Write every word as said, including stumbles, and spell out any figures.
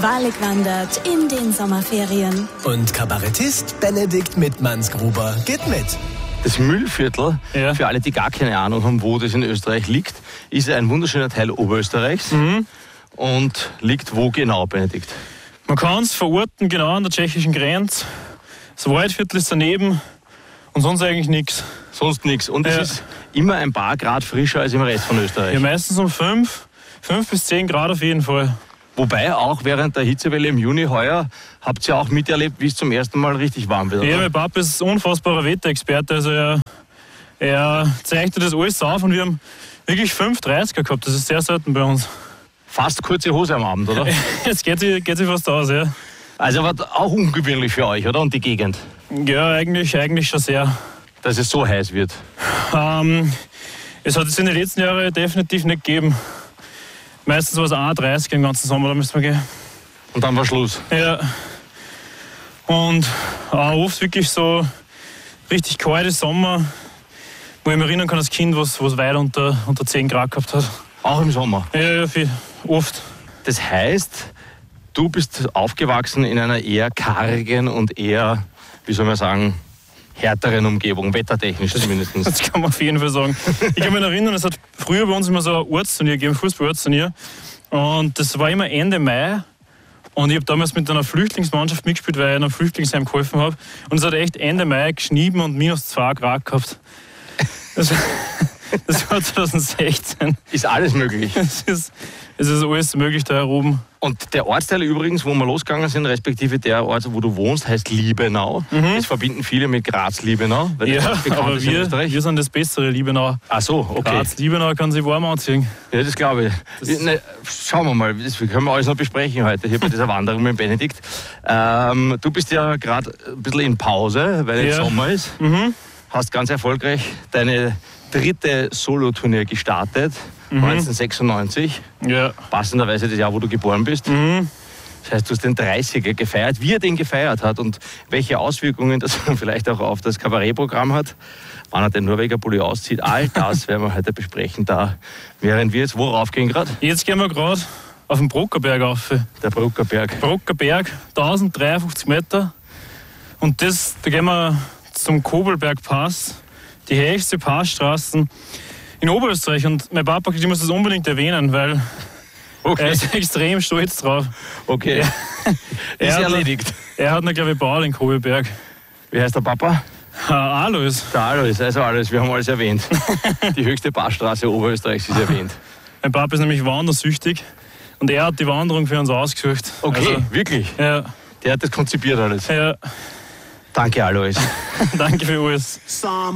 Wahrlich wandert in den Sommerferien. Und Kabarettist Benedikt Mittmannsgruber geht mit. Das Mühlviertel, Ja. für alle, die gar keine Ahnung haben, wo das in Österreich liegt, ist ein wunderschöner Teil Oberösterreichs. Mhm. Und liegt wo genau, Benedikt? Man kann es verorten, genau an der tschechischen Grenze. Das Waldviertel ist daneben und sonst eigentlich nichts. Sonst nichts. Und es Ja. ist immer ein paar Grad frischer als im Rest von Österreich. Ja, meistens um fünf, fünf bis zehn Grad auf jeden Fall. Wobei auch während der Hitzewelle im Juni heuer habt ihr auch miterlebt, wie es zum ersten Mal richtig warm wird. Ja, oder? mein Papa ist ein unfassbarer Wetterexperte, also er, er zeichnet das alles auf und wir haben wirklich fünf dreißiger gehabt, das ist sehr selten bei uns. Fast kurze Hose am Abend, oder? Jetzt geht sie, geht sie fast aus, ja. Also war auch ungewöhnlich für euch, oder? Und die Gegend, Ja, eigentlich, eigentlich schon sehr. dass es so heiß wird. Ähm, es hat es in den letzten Jahren definitiv nicht gegeben. Meistens war es auch dreißig den ganzen Sommer, da müssen wir gehen. Und dann war Schluss. Ja. Und auch oft wirklich so richtig kalte Sommer, wo ich mich erinnern kann als Kind, was, was weit unter, unter zehn Grad gehabt hat. Auch im Sommer. Ja, ja, viel, oft. Das heißt, du bist aufgewachsen in einer eher kargen und eher, wie soll man sagen, härteren Umgebung, wettertechnisch zumindest. Das kann man auf jeden Fall sagen. Ich kann mich erinnern, es hat früher bei uns immer so ein Ortsturnier gegeben, Fußball-Ortsturnier. Und das war immer Ende Mai. Und ich habe damals mit einer Flüchtlingsmannschaft mitgespielt, weil ich in einem Flüchtlingsheim geholfen habe. Und es hat echt Ende Mai geschnieben und minus zwei Grad gehabt. Das, das war zwanzig sechzehn. Ist alles möglich. Es ist, es ist alles möglich da oben. Und der Ortsteil übrigens, wo wir losgegangen sind, respektive der Ort, wo du wohnst, heißt Liebenau. Das verbinden viele mit Graz-Liebenau, weil das Ja, ganz bekannt aber ist in wir, Österreich. wir sind das bessere Liebenau. Ach so, okay. Graz, Liebenau kann sich warm anziehen. Ja, das glaube ich. Das- Ne, schauen wir mal, das können wir alles noch besprechen heute hier bei dieser Wanderung mit Benedikt. Ähm, du bist ja gerade ein bisschen in Pause, weil jetzt Ja. Sommer ist. Hast ganz erfolgreich deine dritte Solotournee gestartet, neunzehnhundertsechsundneunzig. Ja. Passenderweise das Jahr, wo du geboren bist. Das heißt, du hast den dreißiger gefeiert. Wie er den gefeiert hat und welche Auswirkungen das vielleicht auch auf das Kabarettprogramm hat, wann er den Norweger-Pulli auszieht, all das werden wir heute besprechen. Da während wir jetzt worauf gehen gerade? Jetzt gehen wir gerade auf den Brockerberg rauf. Der Bruckerberg. Brockerberg, tausenddreiundfünfzig Meter. Und das, da gehen wir zum Kobelbergpass, die höchste Passstraße in Oberösterreich. Und mein Papa, ich muss das unbedingt erwähnen, weil er Okay, ist extrem stolz drauf. okay. Er Ist hat- erledigt. Er hat noch, glaube ich, gebaut in Kobelberg. Wie heißt der Papa? Äh, Alois. Der Alois, also alles, wir haben alles erwähnt. Die höchste Passstraße Oberösterreichs ist erwähnt. Mein Papa ist nämlich wandersüchtig. Und er hat die Wanderung für uns ausgesucht. Okay, Also, wirklich? ja, Der hat das konzipiert alles. ja, Danke, Alois. danke für alles.